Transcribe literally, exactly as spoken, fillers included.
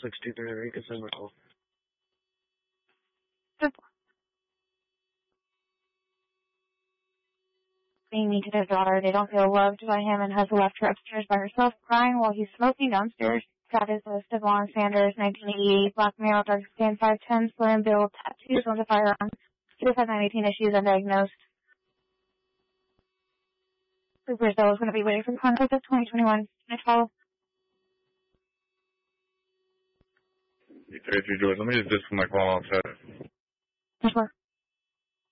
sixty-three, December twelfth. Amy to their daughter. They don't feel loved by him and has left her upstairs by herself crying while he's smoking downstairs. Got his list of Lon Sanders, nineteen eighty-eight, black male, dark skin, five ten, slim build, tattoos on the firearm. He does have nine eighteen issues undiagnosed. Cooper though is going to be waiting for contact of twenty twenty-one. Next follow. Hey, George, let me just disconnect my call outside. Yes, sir.